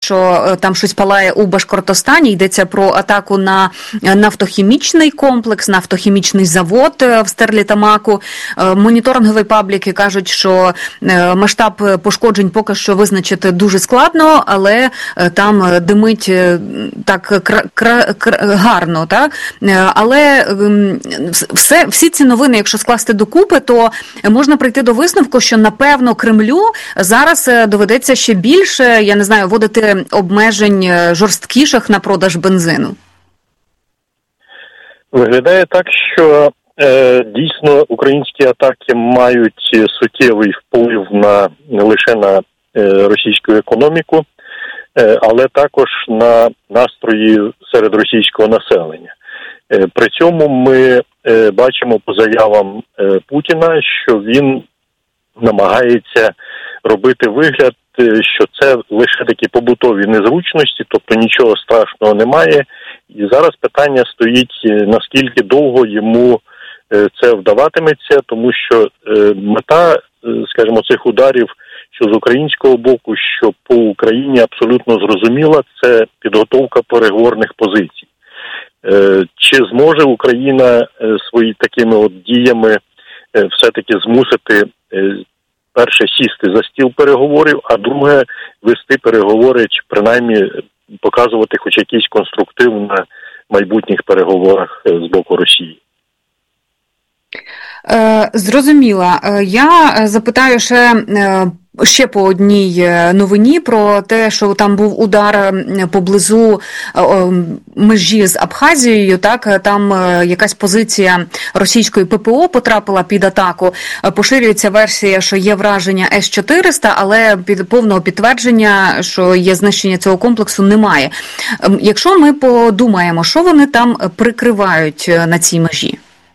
що там щось палає у Башкортостані, йдеться про атаку на нафтохімічний комплекс, нафтохімічний завод в Стерлітамаку. Моніторингові пабліки кажуть, що масштаб пошкоджень поки що визначити дуже складно, але там димить так гарно, так? Але всі ці новини, якщо скласти докупи, то можна прийти до висновку, що, напевно, Кремлю зараз доведеться ще більше, я не знаю, вводити обмежень жорсткіших на продаж бензину. Виглядає так, що дійсно українські атаки мають суттєвий вплив не лише на російську економіку, але також на настрої серед російського населення. При цьому ми бачимо по заявам Путіна, що він намагається робити вигляд, що це лише такі побутові незручності, тобто нічого страшного немає. І зараз питання стоїть, наскільки довго йому це вдаватиметься, тому що мета, скажімо, цих ударів, що з українського боку, що по Україні абсолютно зрозуміла, це підготовка переговорних позицій. Чи зможе Україна свої такими от діями все-таки змусити, перше, сісти за стіл переговорів, а друге, вести переговори, чи принаймні показувати хоч якийсь конструктив на майбутніх переговорах з боку Росії? Зрозуміла. Я запитаю ще по одній новині про те, що там був удар поблизу межі з Абхазією, так, там якась позиція російської ППО потрапила під атаку. Поширюється версія, що є враження С-400, але повного підтвердження, що є знищення цього комплексу, немає. Якщо ми подумаємо, що вони там прикривають на цій межі?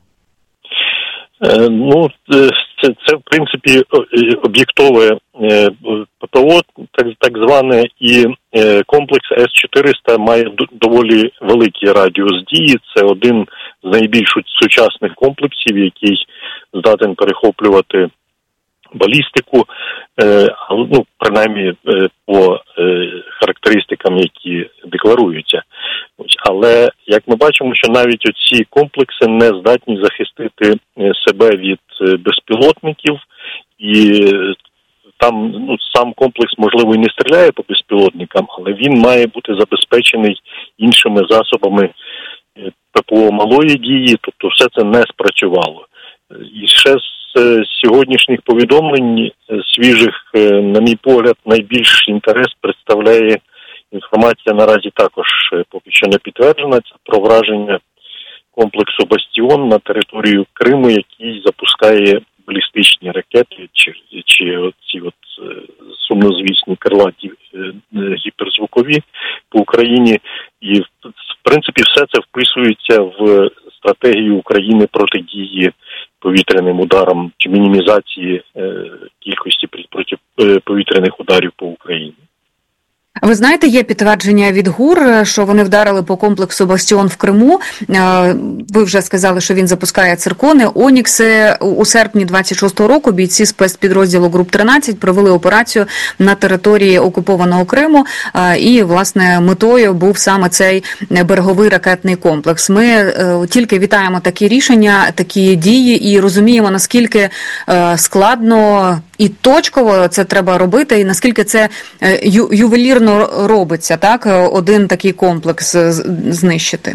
Ну, це в принципі об'єктове ППО, так зване, і комплекс С-400 має доволі великий радіус дії. Це один з найбільш сучасних комплексів, який здатен перехоплювати балістику, ну, принаймні по характеристикам, які декларуються. Але, як ми бачимо, що навіть оці комплекси не здатні захистити себе від безпілотників, і там сам комплекс, можливо, і не стріляє по безпілотникам, але він має бути забезпечений іншими засобами ППО малої дії, тобто все це не спрацювало. І ще з сьогоднішніх повідомлень свіжих, на мій погляд, найбільш інтерес представляє інформація, наразі також поки що не підтверджена, це про враження комплексу «Бастіон» на територію Криму, який запускає балістичні ракети чи оці сумнозвісні крилаті гіперзвукові по Україні. І, в принципі, все це вписується в стратегію України протидії повітряним ударам чи мінімізації кількості протиповітряних ударів по Україні. Ви знаєте, є підтвердження від ГУР, що вони вдарили по комплексу «Бастіон» в Криму. Ви вже сказали, що він запускає циркони, онікси. У серпні 26-го року бійці спецпідрозділу ГРУП-13 провели операцію на території окупованого Криму, і, власне, метою був саме цей береговий ракетний комплекс. Ми тільки вітаємо такі рішення, такі дії і розуміємо, наскільки складно і точково це треба робити, і наскільки це ювелірно робиться, так, один такий комплекс знищити?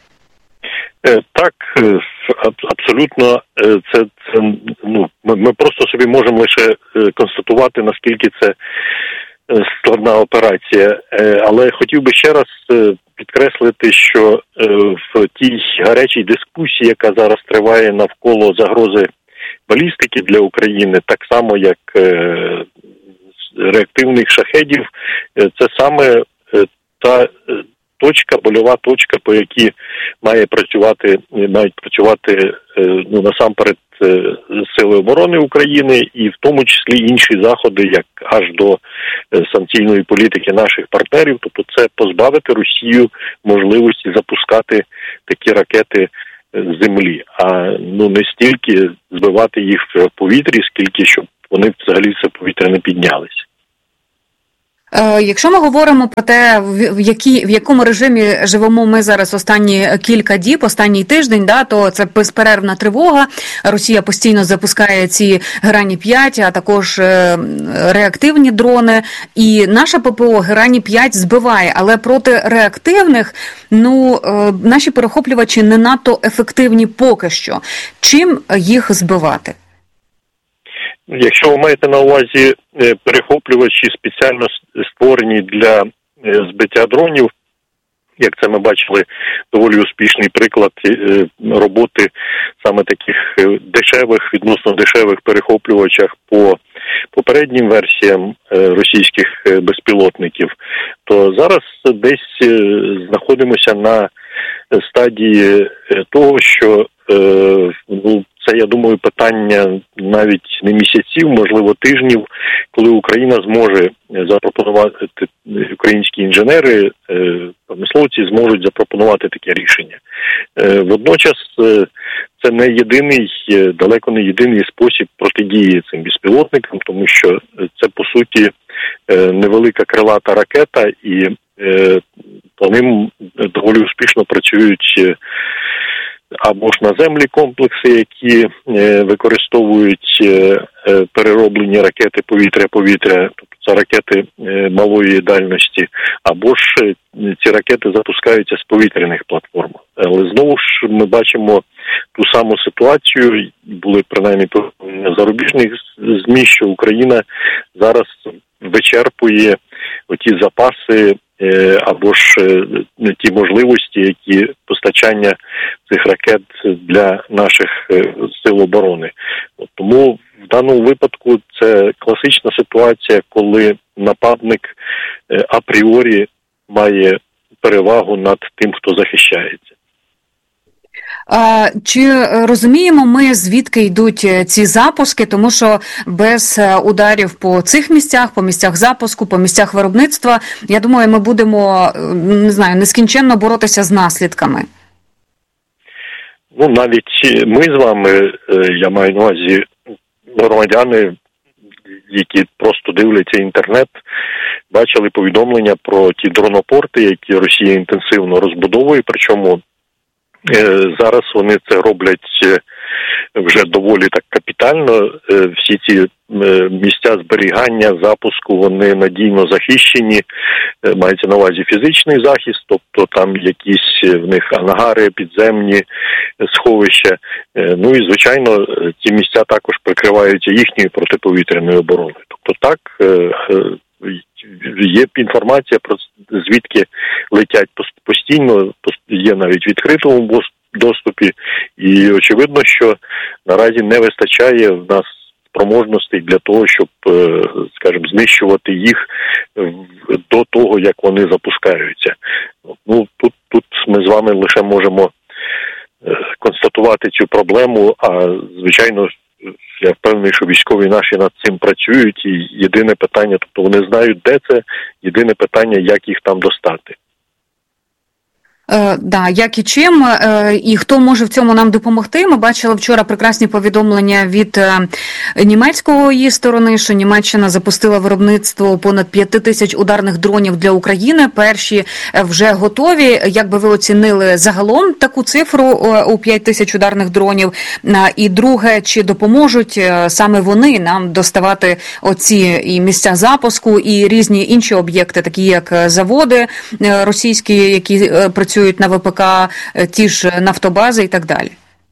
Так, абсолютно. Ми просто собі можемо лише констатувати, наскільки це складна операція. Але хотів би ще раз підкреслити, що в тій гарячій дискусії, яка зараз триває навколо загрози балістики для України, так само як реактивних шахедів, це саме та точка, больова точка, по якій мають працювати насамперед Сили оборони України, і в тому числі інші заходи, як аж до санкційної політики наших партнерів, тобто це позбавити Росію можливості запускати такі ракети з землі, а не стільки збивати їх в повітрі, скільки щоб вони взагалі це повітря не піднялися. Якщо ми говоримо про те, в якому режимі живемо ми зараз останні кілька діб, останній тиждень, то це безперервна тривога. Росія постійно запускає ці Герані-5, а також реактивні дрони. І наша ППО Герані-5 збиває, але проти реактивних, наші перехоплювачі не надто ефективні поки що. Чим їх збивати? Якщо ви маєте на увазі перехоплювачі спеціально створені для збиття дронів, як це ми бачили, доволі успішний приклад роботи саме таких відносно дешевих перехоплювачах по попереднім версіям російських безпілотників, то зараз десь знаходимося на стадії того, що це, я думаю, питання навіть не місяців, можливо, тижнів, коли Україна зможе запропонувати, українські інженери, промисловці зможуть запропонувати таке рішення. Водночас це не єдиний, далеко не єдиний спосіб протидії цим безпілотникам, тому що це, по суті, невелика крилата ракета, і по ним доволі успішно працюють або ж наземні комплекси, які використовують перероблені ракети повітря-повітря, тобто це ракети малої дальності, або ж ці ракети запускаються з повітряних платформ. Але знову ж ми бачимо ту саму ситуацію, були принаймні зарубіжних ЗМІ, що Україна зараз вичерпує оті запаси або ж ті можливості, які постачання цих ракет для наших сил оборони. Тому в даному випадку це класична ситуація, коли нападник апріорі має перевагу над тим, хто захищається. Чи розуміємо ми, звідки йдуть ці запуски? Тому що без ударів по цих місцях, по місцях запуску, по місцях виробництва, я думаю, ми будемо, нескінченно боротися з наслідками. Навіть ми з вами, я маю на увазі громадяни, які просто дивляться інтернет, бачили повідомлення про ті дронопорти, які Росія інтенсивно розбудовує, причому зараз вони це роблять вже доволі так капітально. Всі ці місця зберігання, запуску, вони надійно захищені. Мається на увазі фізичний захист, тобто там якісь в них ангари, підземні сховища. І, звичайно, ці місця також прикриваються їхньою протиповітряною обороною. Тобто так, є інформація про звідки летять постійно, є навіть в відкритому доступі, і очевидно, що наразі не вистачає в нас спроможностей для того, щоб, скажімо, знищувати їх до того, як вони запускаються. Тут ми з вами лише можемо констатувати цю проблему, а, звичайно, я впевнений, що військові наші над цим працюють, і єдине питання, тобто вони знають, де це, єдине питання, як їх там достати. Як і чим, і хто може в цьому нам допомогти. Ми бачили вчора прекрасні повідомлення від німецької сторони, що Німеччина запустила виробництво понад 5000 ударних дронів для України. Перші вже готові. Як би ви оцінили загалом таку цифру у 5000 ударних дронів? І друге, чи допоможуть саме вони нам доставати оці і місця запуску, і різні інші об'єкти, такі як заводи російські, які працюють на ВПК, ті ж нафтобази і так далі?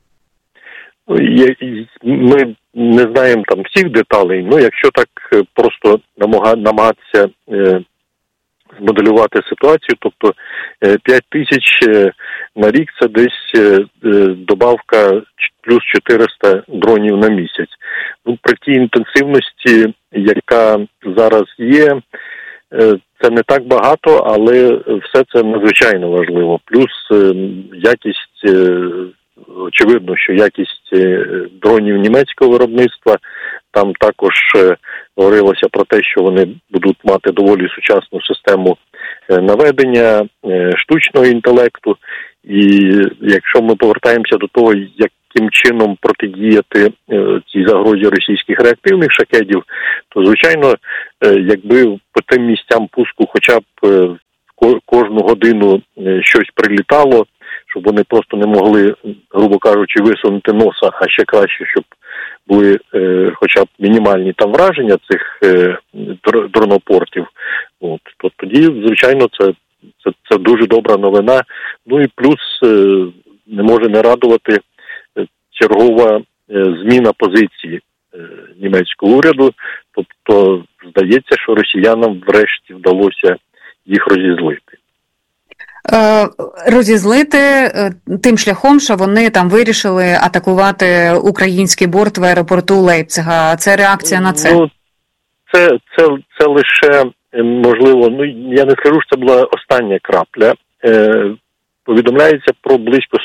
Ми не знаємо там всіх деталей, якщо так просто намагатися змоделювати ситуацію, тобто 5000 на рік – це десь добавка плюс 400 дронів на місяць. При тій інтенсивності, яка зараз є, це не так багато, але все це надзвичайно важливо. Плюс якість, очевидно, що якість дронів німецького виробництва, там також говорилося про те, що вони будуть мати доволі сучасну систему наведення, штучного інтелекту. І якщо ми повертаємося до того, яким чином протидіяти цій загрозі російських реактивних шахедів, то, звичайно, якби по тим місцям пуску хоча б кожну годину щось прилітало, щоб вони просто не могли, грубо кажучи, висунути носа, а ще краще, щоб були хоча б мінімальні там враження цих дронопортів, то тоді, звичайно, це дуже добра новина. Ну і плюс не може не радувати чергова зміна позиції німецького уряду. Тобто, здається, що росіянам врешті вдалося їх розізлити. Розізлити тим шляхом, що вони там вирішили атакувати український борт в аеропорту Лейпцига. Це реакція на це? Ну, це лише, можливо, я не скажу, що це була остання крапля. Повідомляється про близько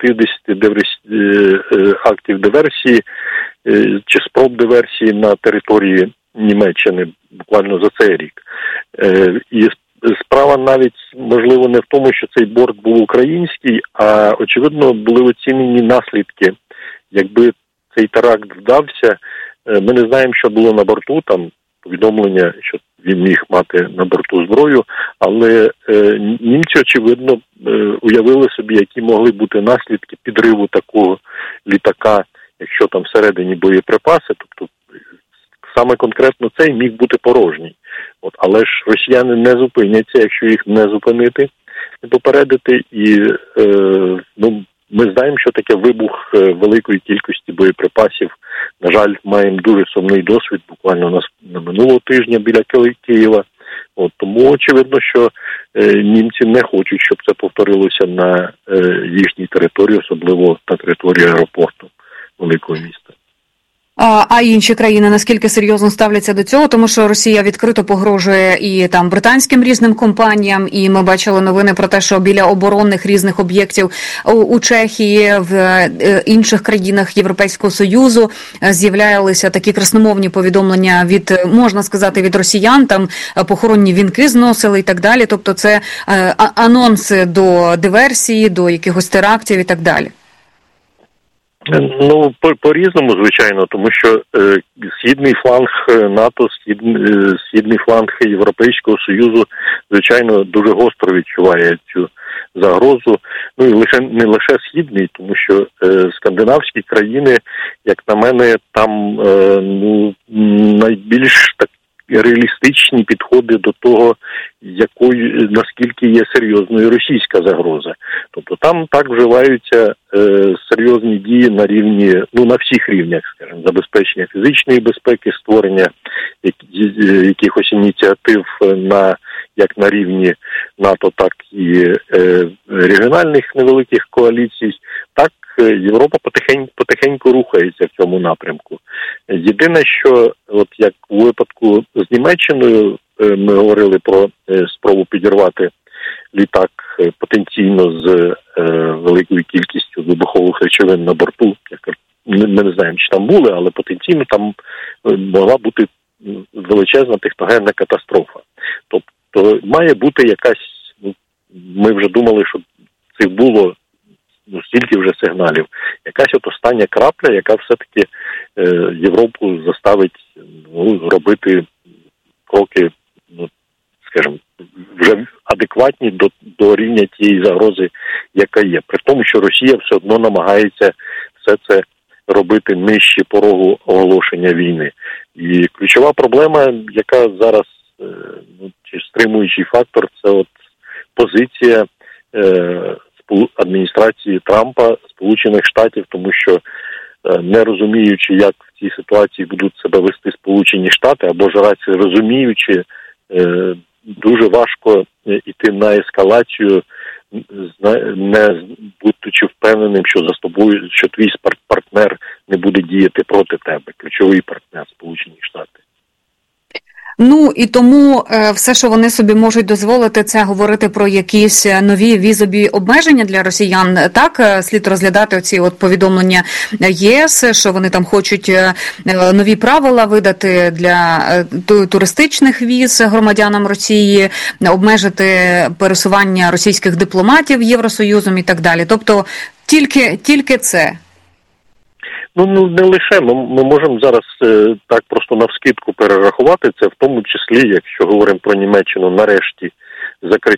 150 актів диверсії чи спроб диверсії на території Німеччини буквально за цей рік. І справа навіть, можливо, не в тому, що цей борт був український, а, очевидно, були оцінені наслідки. Якби цей теракт вдався, ми не знаємо, що було на борту, там повідомлення, що він міг мати на борту зброю, але німці, очевидно, уявили собі, які могли бути наслідки підриву такого літака, якщо там всередині боєприпаси, тобто саме конкретно цей міг бути порожній. Але ж росіяни не зупиняться, якщо їх не зупинити, не попередити. І ми знаємо, що таке вибух великої кількості боєприпасів. На жаль, маємо дуже сумний досвід буквально на минулого тижня біля Києва. Тому очевидно, що німці не хочуть, щоб це повторилося на їхній території, особливо на території аеропорту великого міста. А інші країни наскільки серйозно ставляться до цього? Тому що Росія відкрито погрожує і там британським різним компаніям, і ми бачили новини про те, що біля оборонних різних об'єктів у Чехії, в інших країнах Європейського Союзу з'являлися такі красномовні повідомлення можна сказати, від росіян, там похоронні вінки зносили і так далі. Тобто це анонси до диверсії, до якихось терактів і так далі. Ну, по-різному, звичайно, тому що східний фланг НАТО, східний фланг Європейського Союзу, звичайно, дуже гостро відчуває цю загрозу. Ну, і не лише східний, тому що скандинавські країни, як на мене, там найбільш реалістичні підходи до того, наскільки є серйозною російська загроза. Тобто там так вживаються серйозні дії на рівні, на всіх рівнях, скажімо, забезпечення фізичної безпеки, створення якихось ініціатив як на рівні НАТО, так і регіональних невеликих коаліцій. Так Європа потихеньку рухається в цьому напрямку. Єдине, що як у випадку з Німеччиною ми говорили про спробу підірвати літак потенційно з великою кількістю вибухових речовин на борту. Ми не знаємо, чи там були, але потенційно там могла бути величезна техногенна катастрофа. Тобто має бути якась, ми вже думали, що цих було стільки вже сигналів. Якась остання крапля, яка все-таки Європу заставить робити кроки, скажімо, вже адекватні до рівня тієї загрози, яка є. При тому, що Росія все одно намагається все це робити нижче порогу оголошення війни. І ключова проблема, яка зараз, чи стримуючий фактор, це позиція адміністрації Трампа, Сполучених Штатів, тому що не розуміючи, як в цій ситуації будуть себе вести Сполучені Штати, або ж радше розуміючи, дуже важко йти на ескалацію, не будучи впевненим, що твій партнер не буде діяти проти тебе, ключовий партнер Сполучені Штати. І тому все, що вони собі можуть дозволити, це говорити про якісь нові візові обмеження для росіян. Так, слід розглядати оці повідомлення ЄС, що вони там хочуть нові правила видати для туристичних віз громадянам Росії, обмежити пересування російських дипломатів Євросоюзом і так далі. Тобто тільки це. Ну, не лише. Ми можемо зараз так просто навскидку перерахувати це, в тому числі, якщо говоримо про Німеччину, нарешті закриття